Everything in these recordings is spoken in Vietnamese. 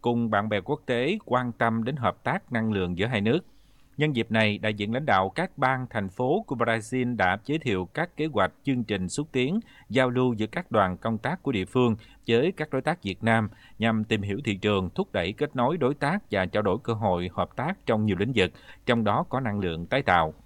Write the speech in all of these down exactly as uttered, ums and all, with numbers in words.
cùng bạn bè quốc tế quan tâm đến hợp tác năng lượng giữa hai nước. Nhân dịp này, đại diện lãnh đạo các bang, thành phố của Brazil đã giới thiệu các kế hoạch, chương trình xúc tiến, giao lưu giữa các đoàn công tác của địa phương với các đối tác Việt Nam nhằm tìm hiểu thị trường, thúc đẩy kết nối đối tác và trao đổi cơ hội hợp tác trong nhiều lĩnh vực, trong đó có năng lượng tái tạo.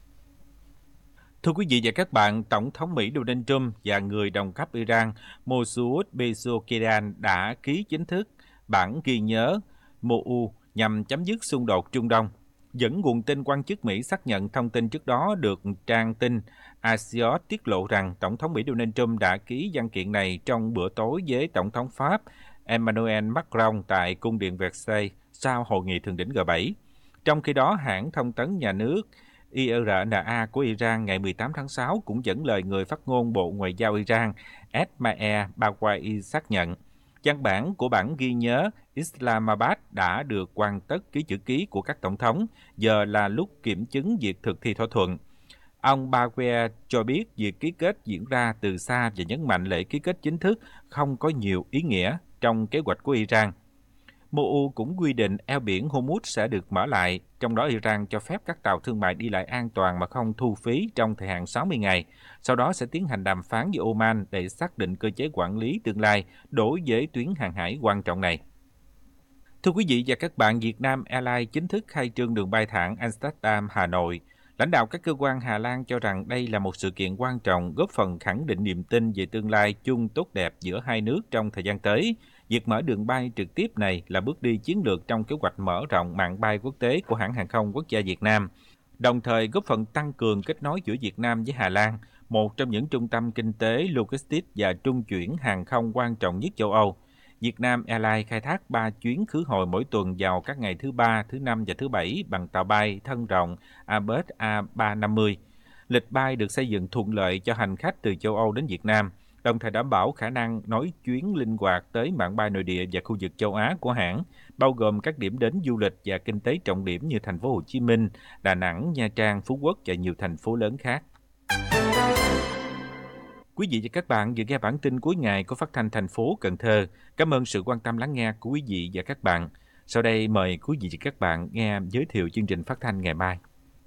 Thưa quý vị và các bạn, Tổng thống Mỹ Donald Trump và người đồng cấp Iran Mosoud Pezeshkian đã ký chính thức bản ghi nhớ em o u nhằm chấm dứt xung đột Trung Đông. Dẫn nguồn tin quan chức Mỹ xác nhận thông tin trước đó được trang tin Axios tiết lộ rằng Tổng thống Mỹ Donald Trump đã ký văn kiện này trong bữa tối với Tổng thống Pháp Emmanuel Macron tại Cung điện Versailles sau hội nghị thượng đỉnh G bảy. Trong khi đó, hãng thông tấn nhà nước i rờ en a của Iran ngày mười tám tháng sáu cũng dẫn lời người phát ngôn Bộ Ngoại giao Iran Esmail Baqai xác nhận văn bản của bản ghi nhớ Islamabad đã được hoàn tất ký chữ ký của các tổng thống, giờ là lúc kiểm chứng việc thực thi thỏa thuận. Ông Baqai cho biết việc ký kết diễn ra từ xa và nhấn mạnh lễ ký kết chính thức không có nhiều ý nghĩa trong kế hoạch của Iran. em o u cũng quy định eo biển Hormuz sẽ được mở lại, trong đó Iran cho phép các tàu thương mại đi lại an toàn mà không thu phí trong thời hạn sáu mươi ngày. Sau đó sẽ tiến hành đàm phán với Oman để xác định cơ chế quản lý tương lai đối với tuyến hàng hải quan trọng này. Thưa quý vị và các bạn, Vietnam Airlines chính thức khai trương đường bay thẳng Amsterdam, Hà Nội. Lãnh đạo các cơ quan Hà Lan cho rằng đây là một sự kiện quan trọng góp phần khẳng định niềm tin về tương lai chung tốt đẹp giữa hai nước trong thời gian tới. Việc mở đường bay trực tiếp này là bước đi chiến lược trong kế hoạch mở rộng mạng bay quốc tế của hãng hàng không quốc gia Việt Nam, đồng thời góp phần tăng cường kết nối giữa Việt Nam với Hà Lan, một trong những trung tâm kinh tế, logistics và trung chuyển hàng không quan trọng nhất châu Âu. Vietnam Airlines khai thác ba chuyến khứ hồi mỗi tuần vào các ngày thứ Ba, thứ Năm và thứ Bảy bằng tàu bay thân rộng Airbus A ba trăm năm mươi. Lịch bay được xây dựng thuận lợi cho hành khách từ châu Âu đến Việt Nam, đồng thời đảm bảo khả năng nối chuyến linh hoạt tới mạng bay nội địa và khu vực châu Á của hãng, bao gồm các điểm đến du lịch và kinh tế trọng điểm như thành phố Hồ Chí Minh, Đà Nẵng, Nha Trang, Phú Quốc và nhiều thành phố lớn khác. Quý vị và các bạn vừa nghe bản tin cuối ngày của Phát thanh thành phố Cần Thơ. Cảm ơn sự quan tâm lắng nghe của quý vị và các bạn. Sau đây mời quý vị và các bạn nghe giới thiệu chương trình phát thanh ngày mai.